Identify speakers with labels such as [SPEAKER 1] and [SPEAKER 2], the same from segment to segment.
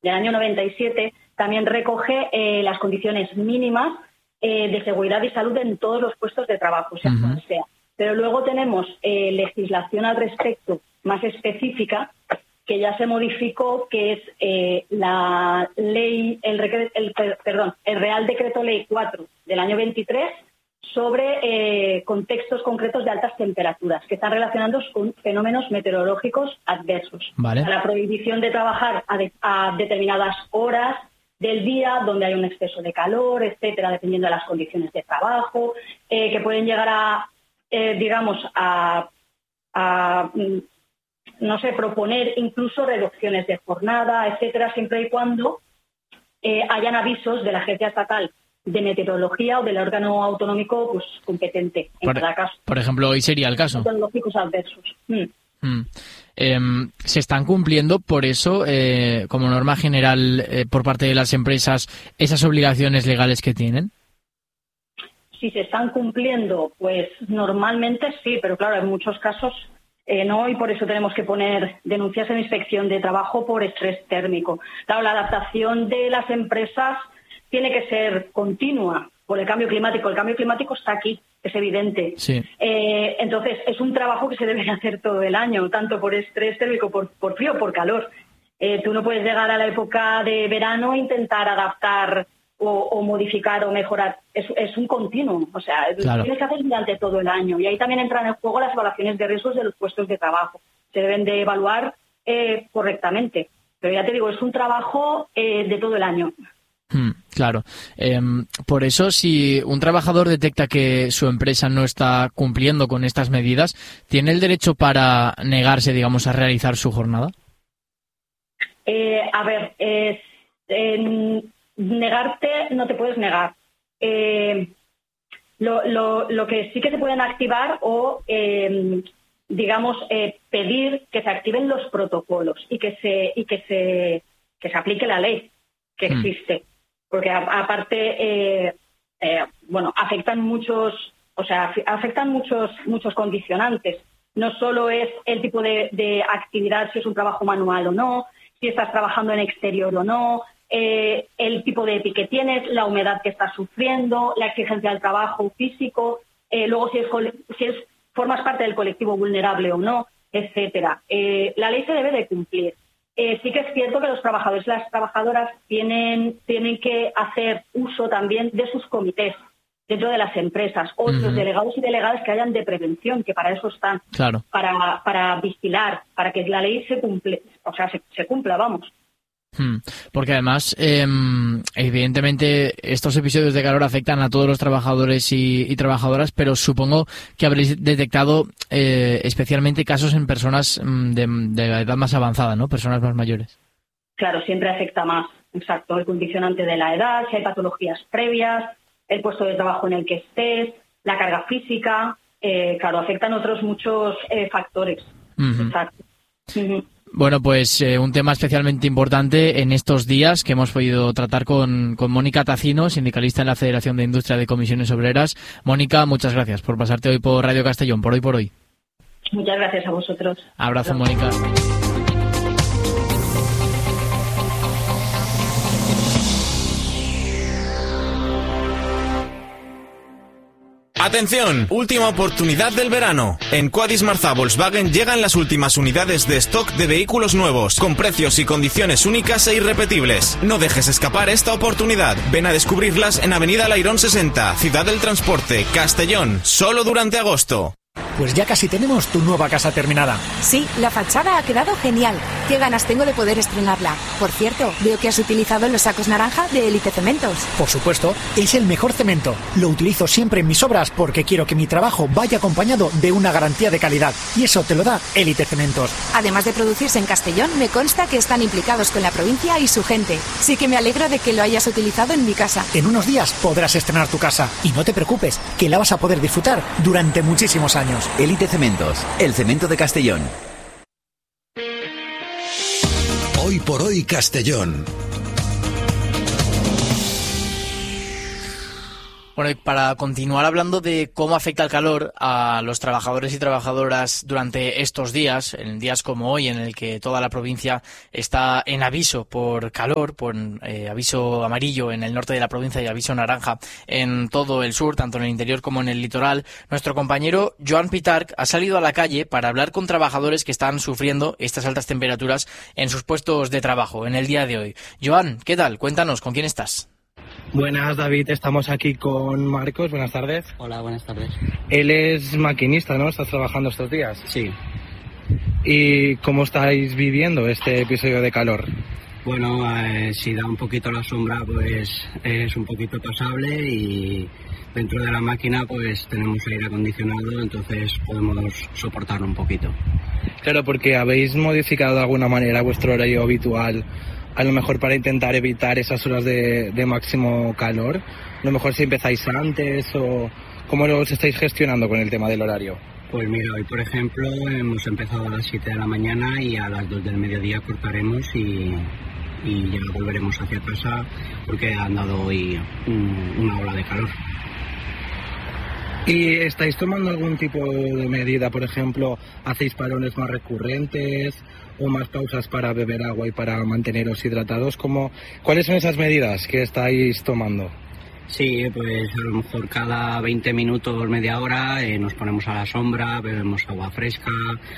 [SPEAKER 1] del año 97 también recoge las condiciones mínimas de seguridad y salud en todos los puestos de trabajo, sea cual sea. Pero luego tenemos legislación al respecto más específica que ya se modificó, que es la ley, el Real Decreto Ley 4 del año 23 sobre contextos concretos de altas temperaturas que están relacionados con fenómenos meteorológicos adversos.
[SPEAKER 2] Vale.
[SPEAKER 1] La prohibición de trabajar a determinadas horas del día donde hay un exceso de calor, etcétera, dependiendo de las condiciones de trabajo, que pueden llegar a, proponer incluso reducciones de jornada, etcétera, siempre y cuando hayan avisos de la Agencia Estatal de Meteorología o del órgano autonómico pues competente en cada caso.
[SPEAKER 2] Por ejemplo, hoy sería el caso.
[SPEAKER 1] Meteorológicos adversos.
[SPEAKER 2] ¿Se están cumpliendo por eso, como norma general, por parte de las empresas, esas obligaciones legales que tienen?
[SPEAKER 1] Si se están cumpliendo, pues normalmente sí, pero claro, en muchos casos no, y por eso tenemos que poner denuncias en inspección de trabajo por estrés térmico. Claro, la adaptación de las empresas tiene que ser continua por el cambio climático. El cambio climático está aquí, es evidente.
[SPEAKER 2] Sí.
[SPEAKER 1] Entonces, es un trabajo que se debe hacer todo el año, tanto por estrés térmico, por frío, por calor. Tú no puedes llegar a la época de verano e intentar adaptar o modificar o mejorar. Es un continuo. O sea,
[SPEAKER 2] claro,
[SPEAKER 1] tienes que hacer durante todo el año. Y ahí también entran en juego las evaluaciones de riesgos de los puestos de trabajo. Se deben de evaluar correctamente. Pero ya te digo, es un trabajo de todo el año.
[SPEAKER 2] Claro. Por eso, si un trabajador detecta que su empresa no está cumpliendo con estas medidas, ¿tiene el derecho para negarse, digamos, a realizar su jornada?
[SPEAKER 1] Negarte no te puedes negar. Lo que sí que se pueden activar o, pedir que se activen los protocolos y que se aplique la ley que existe. Porque aparte, afectan muchos condicionantes. No solo es el tipo de actividad, si es un trabajo manual o no, si estás trabajando en exterior o no, el tipo de EPI que tienes, la humedad que estás sufriendo, la exigencia del trabajo físico, luego si formas parte del colectivo vulnerable o no, etcétera. La ley se debe de cumplir. Sí que es cierto que los trabajadores y las trabajadoras tienen que hacer uso también de sus comités dentro de las empresas o los delegados y delegadas que hayan de prevención, que para eso están,
[SPEAKER 2] claro,
[SPEAKER 1] para vigilar, para que la ley se cumpla, vamos.
[SPEAKER 2] Porque además, evidentemente, estos episodios de calor afectan a todos los trabajadores y trabajadoras, pero supongo que habréis detectado especialmente casos en personas de edad más avanzada, ¿no? Personas más mayores.
[SPEAKER 1] Claro, siempre afecta más, exacto, el condicionante de la edad, si hay patologías previas, el puesto de trabajo en el que estés, la carga física, claro, afectan otros muchos factores. Exacto.
[SPEAKER 2] Bueno, pues un tema especialmente importante en estos días que hemos podido tratar con Mónica Tacino, sindicalista en la Federación de Industria de Comisiones Obreras. Mónica, muchas gracias por pasarte hoy por Radio Castellón, por hoy.
[SPEAKER 1] Muchas gracias a vosotros.
[SPEAKER 2] Abrazo, Mónica.
[SPEAKER 3] ¡Atención! Última oportunidad del verano. En Quadis Marza Volkswagen llegan las últimas unidades de stock de vehículos nuevos, con precios y condiciones únicas e irrepetibles. No dejes escapar esta oportunidad. Ven a descubrirlas en Avenida Lairón 60, Ciudad del Transporte, Castellón, solo durante agosto.
[SPEAKER 4] Pues ya casi tenemos tu nueva casa terminada.
[SPEAKER 5] Sí, la fachada ha quedado genial. Qué ganas tengo de poder estrenarla. Por cierto, veo que has utilizado los sacos naranja de Elite Cementos.
[SPEAKER 4] Por supuesto, es el mejor cemento. Lo utilizo siempre en mis obras porque quiero que mi trabajo vaya acompañado de una garantía de calidad. Y eso te lo da Elite Cementos.
[SPEAKER 5] Además de producirse en Castellón, me consta que están implicados con la provincia y su gente. Sí que me alegro de que lo hayas utilizado en mi casa.
[SPEAKER 4] En unos días podrás estrenar tu casa. Y no te preocupes, que la vas a poder disfrutar durante muchísimos años.
[SPEAKER 6] Elite Cementos, el cemento de Castellón.
[SPEAKER 7] Hoy por hoy Castellón.
[SPEAKER 2] Bueno, y para continuar hablando de cómo afecta el calor a los trabajadores y trabajadoras durante estos días, en días como hoy, en el que toda la provincia está en aviso por calor, por aviso amarillo en el norte de la provincia y aviso naranja en todo el sur, tanto en el interior como en el litoral, nuestro compañero Joan Pitarch ha salido a la calle para hablar con trabajadores que están sufriendo estas altas temperaturas en sus puestos de trabajo en el día de hoy. Joan, ¿qué tal? Cuéntanos, ¿con quién estás?
[SPEAKER 8] Buenas, David, estamos aquí con Marcos. Buenas tardes.
[SPEAKER 9] Hola, buenas tardes.
[SPEAKER 8] Él es maquinista, ¿no? ¿Estás trabajando estos días?
[SPEAKER 9] Sí.
[SPEAKER 8] ¿Y cómo estáis viviendo este episodio de calor?
[SPEAKER 9] Bueno, si da un poquito la sombra, pues es un poquito pasable, y dentro de la máquina pues tenemos aire acondicionado, entonces podemos soportarlo un poquito.
[SPEAKER 8] Claro, porque habéis modificado de alguna manera vuestro horario habitual, a lo mejor para intentar evitar esas horas de máximo calor. A lo mejor si empezáis antes, o ¿cómo os estáis gestionando con el tema del horario?
[SPEAKER 9] Pues mira, hoy por ejemplo hemos empezado a las 7 de la mañana y a las 2 del mediodía cortaremos y ya volveremos hacia casa porque han dado hoy una ola de calor.
[SPEAKER 8] ¿Y estáis tomando algún tipo de medida? Por ejemplo, ¿hacéis parones más recurrentes o más pausas para beber agua y para manteneros hidratados? ¿Cuáles son esas medidas que estáis tomando?
[SPEAKER 9] Sí, pues a lo mejor cada 20 minutos, media hora, nos ponemos a la sombra, bebemos agua fresca.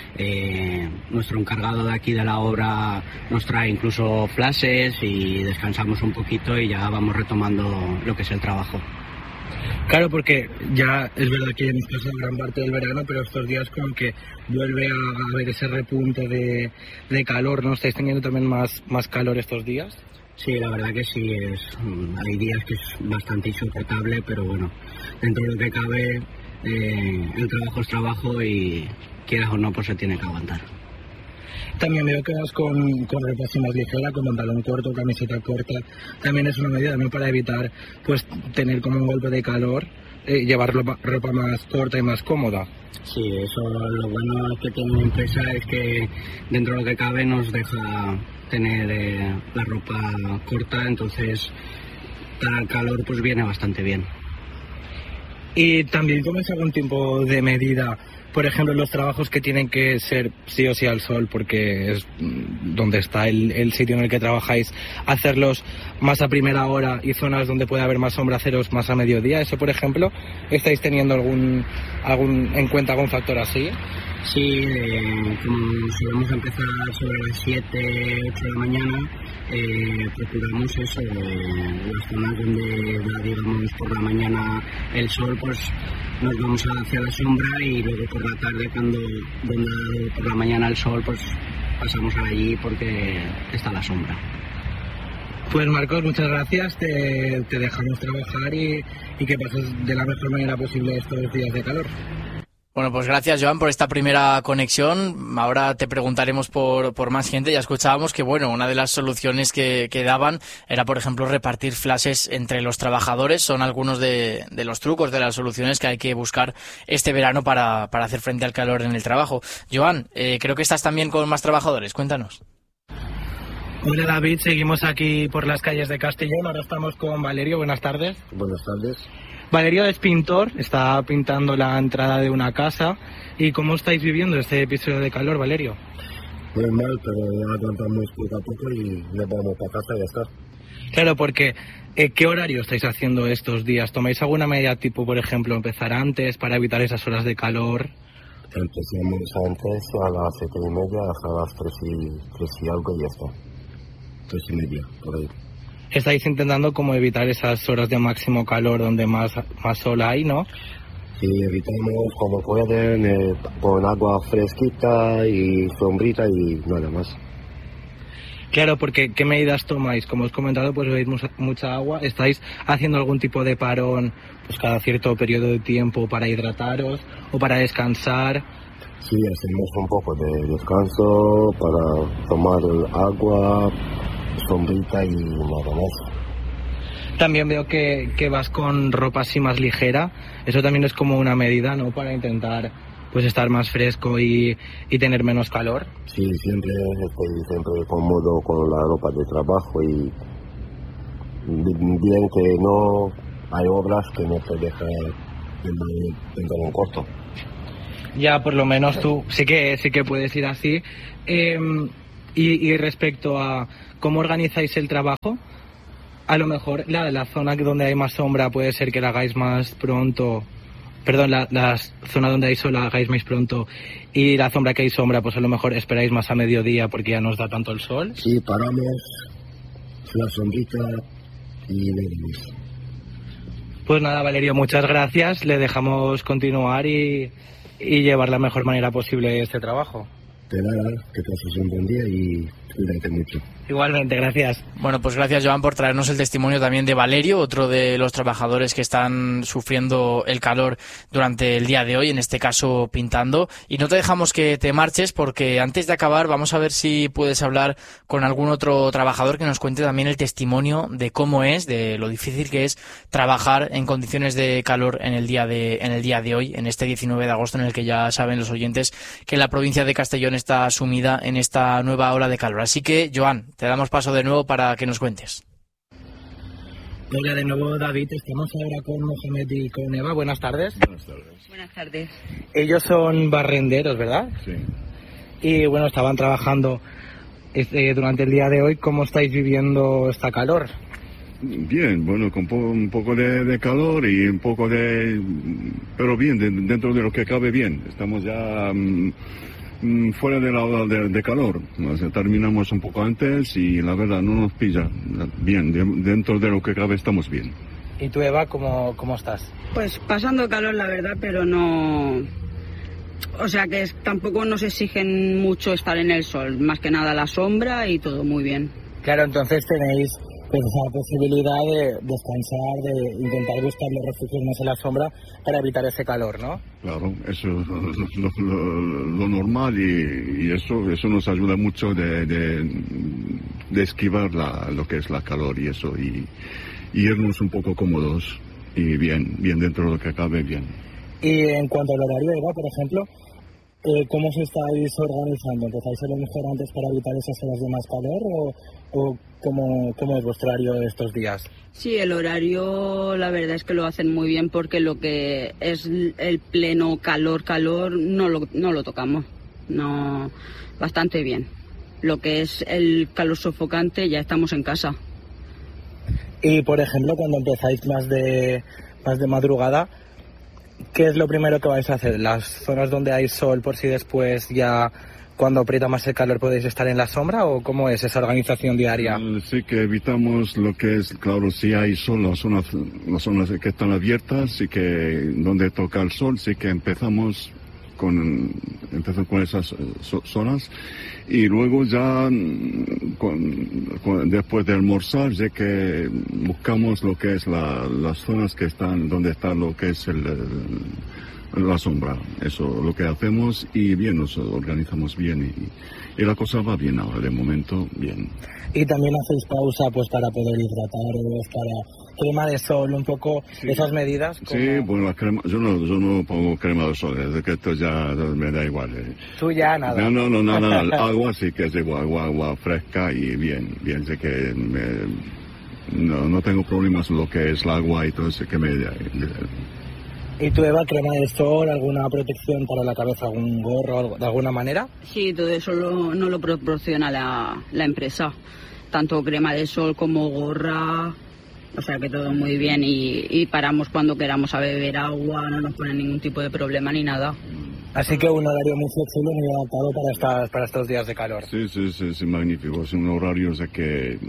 [SPEAKER 9] Nuestro encargado de aquí de la obra nos trae incluso flashes y descansamos un poquito y ya vamos retomando lo que es el trabajo.
[SPEAKER 8] Claro, porque ya es verdad que hemos pasado gran parte del verano, pero estos días como que vuelve a haber ese repunte de calor, ¿no? ¿Estáis teniendo también más calor estos días?
[SPEAKER 9] Sí, la verdad que sí, hay días que es bastante insoportable, pero bueno, dentro de lo que cabe, el trabajo es trabajo y quieras o no, pues se tiene que aguantar.
[SPEAKER 8] También veo que vas con ropa así más ligera, con pantalón corto, camiseta corta. También es una medida, ¿no?, para evitar pues tener como un golpe de calor, llevar ropa más corta y más cómoda.
[SPEAKER 9] Sí, eso lo bueno que tiene la empresa es que dentro de lo que cabe nos deja tener la ropa corta, entonces para el calor pues viene bastante bien.
[SPEAKER 8] ¿Y también tomáis algún tipo de medida? Por ejemplo, los trabajos que tienen que ser sí o sí al sol, porque es donde está el sitio en el que trabajáis, hacerlos más a primera hora, y zonas donde puede haber más sombra, haceros más a mediodía. Eso, por ejemplo, ¿estáis teniendo en cuenta algún factor así?
[SPEAKER 9] Sí, como solemos empezar sobre las 7, 8 de la mañana, procuramos eso, las zonas donde da, digamos, por la mañana el sol, pues nos vamos hacia la sombra, y luego por la tarde, donde por la mañana el sol, pues pasamos allí porque está la sombra.
[SPEAKER 8] Pues Marcos, muchas gracias, te dejamos trabajar y que pases de la mejor manera posible estos días de calor.
[SPEAKER 2] Bueno, pues gracias, Joan, por esta primera conexión. Ahora te preguntaremos por más gente. Ya escuchábamos que, bueno, una de las soluciones que daban era, por ejemplo, repartir flashes entre los trabajadores. Son algunos de los trucos, de las soluciones que hay que buscar este verano para hacer frente al calor en el trabajo. Joan, creo que estás también con más trabajadores. Cuéntanos.
[SPEAKER 8] Hola, David, seguimos aquí por las calles de Castellón. Ahora estamos con Valerio. Buenas tardes.
[SPEAKER 10] Buenas tardes.
[SPEAKER 8] Valerio es pintor, está pintando la entrada de una casa. ¿Y cómo estáis viviendo este episodio de calor, Valerio?
[SPEAKER 10] Muy mal, pero ya aguantamos poco a poco y nos vamos para casa y ya está.
[SPEAKER 8] Claro, porque ¿qué horario estáis haciendo estos días? ¿Tomáis alguna medida tipo, por ejemplo, empezar antes para evitar esas horas de calor?
[SPEAKER 10] Empezamos antes a las 7:30 hasta las 3 y algo y ya está. 3:30, por ahí.
[SPEAKER 8] Estáis intentando como evitar esas horas de máximo calor donde más sol hay, ¿no?
[SPEAKER 10] Sí, evitamos como pueden, con agua fresquita y sombrita y nada más.
[SPEAKER 8] Claro, porque ¿qué medidas tomáis? Como os he comentado, pues bebéis mucha agua. ¿Estáis haciendo algún tipo de parón pues cada cierto periodo de tiempo para hidrataros o para descansar?
[SPEAKER 10] Sí, hacemos un poco de descanso para tomar agua, sombrita y nada más.
[SPEAKER 8] También veo que vas con ropa así más ligera. Eso también es como una medida, ¿no?, para intentar pues estar más fresco y tener menos calor.
[SPEAKER 10] Sí, siempre estoy cómodo con la ropa de trabajo y bien que no hay obras que no te dejan en un corto.
[SPEAKER 8] Ya, por lo menos tú sí que puedes ir así. Y respecto a cómo organizáis el trabajo, a lo mejor la zona donde hay más sombra puede ser que la hagáis más pronto. Perdón, la zona donde hay sol la hagáis más pronto, y la zona que hay sombra, pues a lo mejor esperáis más a mediodía porque ya no os da tanto el sol.
[SPEAKER 10] Sí, paramos la sombrita y venimos.
[SPEAKER 8] Pues nada, Valerio, muchas gracias. Le dejamos continuar y llevar la mejor manera posible este trabajo.
[SPEAKER 10] De nada, que pases un buen día y cuídate mucho.
[SPEAKER 8] Igualmente, gracias.
[SPEAKER 2] Bueno, pues gracias, Joan, por traernos el testimonio también de Valerio, otro de los trabajadores que están sufriendo el calor durante el día de hoy, en este caso pintando. Y no te dejamos que te marches, porque antes de acabar vamos a ver si puedes hablar con algún otro trabajador que nos cuente también el testimonio de cómo es, de lo difícil que es trabajar en condiciones de calor en el día de hoy, en este 19 de agosto, en el que ya saben los oyentes que la provincia de Castellón está sumida en esta nueva ola de calor. Así que, Joan, te damos paso de nuevo para que nos cuentes.
[SPEAKER 8] Hola de nuevo, David. Estamos ahora con Mohamed y con Eva. Buenas tardes.
[SPEAKER 11] Buenas tardes.
[SPEAKER 12] Buenas tardes.
[SPEAKER 8] Ellos son barrenderos, ¿verdad?
[SPEAKER 11] Sí.
[SPEAKER 8] Y bueno, estaban trabajando durante el día de hoy. ¿Cómo estáis viviendo esta calor?
[SPEAKER 11] Bien, bueno, con un poco de calor y un poco de... Pero bien, dentro de lo que cabe bien. Estamos ya... fuera de la ola de calor, o sea, terminamos un poco antes y la verdad no nos pilla bien, dentro de lo que cabe estamos bien.
[SPEAKER 8] ¿Y tú, Eva, cómo estás?
[SPEAKER 12] Pues pasando calor, la verdad, pero no... O sea que tampoco nos exigen mucho estar en el sol, más que nada la sombra y todo muy bien.
[SPEAKER 8] Claro, entonces tenéis pues esa posibilidad de descansar, de intentar buscar los refugios más en la sombra para evitar ese calor, ¿no?
[SPEAKER 11] Claro, eso es lo normal y eso nos ayuda mucho de esquivar lo que es la calor y eso, y irnos un poco cómodos y bien dentro de lo que cabe, bien.
[SPEAKER 8] Y en cuanto al horario, Eva, por ejemplo, ¿cómo os estáis organizando? ¿Empezáis a lo mejor antes para evitar esas horas de más calor o cómo es vuestro horario estos días?
[SPEAKER 12] Sí, el horario la verdad es que lo hacen muy bien, porque lo que es el pleno calor no lo tocamos, no, bastante bien. Lo que es el calor sofocante ya estamos en casa.
[SPEAKER 8] Y por ejemplo, cuando empezáis más de madrugada, ¿qué es lo primero que vais a hacer? ¿Las zonas donde hay sol, por si después ya cuando aprieta más el calor podéis estar en la sombra, o cómo es esa organización diaria?
[SPEAKER 11] Sí que evitamos lo que es, claro, si hay sol, las zonas que están abiertas, sí que donde toca el sol, sí que empezamos con esas zonas, y luego ya después de almorzar ya que buscamos lo que es las zonas que están donde está lo que es la sombra. Eso lo que hacemos, y bien, nos organizamos bien y la cosa va bien ahora, de momento bien.
[SPEAKER 8] Y también hacéis pausa pues para poder hidrataros, para crema de sol, un poco, sí. Esas medidas. ¿Cómo?
[SPEAKER 11] Sí, bueno, la crema, yo no pongo crema de sol, desde que esto ya me da igual.
[SPEAKER 8] Tú ya nada.
[SPEAKER 11] No, nada, agua sí que es agua fresca y bien, sé que no tengo problemas en lo que es el agua y todo eso que me...
[SPEAKER 8] ¿Y tú, Eva, crema de sol, alguna protección para la cabeza, algún gorro, de alguna manera?
[SPEAKER 12] Sí, todo eso no lo proporciona la empresa. Tanto crema de sol como gorra, o sea que todo muy bien. Y paramos cuando queramos a beber agua, no nos pone ningún tipo de problema ni nada.
[SPEAKER 8] Así que un horario muy flexible, muy adaptado para estos días de calor.
[SPEAKER 11] Sí, magnífico. Es un horario que...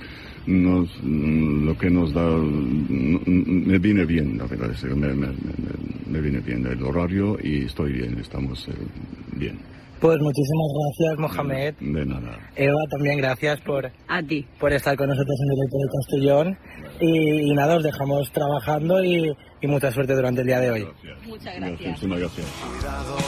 [SPEAKER 11] lo que nos da me viene bien, la verdad, me viene bien el horario y estoy bien, estamos bien.
[SPEAKER 8] Pues muchísimas gracias, Mohamed.
[SPEAKER 11] De nada.
[SPEAKER 8] Eva, también gracias por estar con nosotros en Directo de Castellón. Y nada, os dejamos trabajando y mucha suerte durante el día de hoy.
[SPEAKER 11] Gracias. Muchas gracias. Muchas gracias.